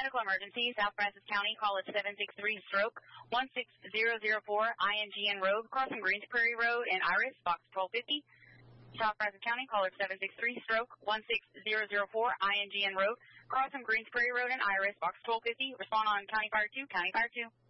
medical emergency, South Francis County, call is 763-stroke 16004 INGN Road, crossing Greens Prairie Road and Iris, box 1250. South Francis County, caller 763-stroke 16004 INGN Road, crossing Greens Prairie Road and Iris, box 1250. Respond on County Fire 2, County Fire 2.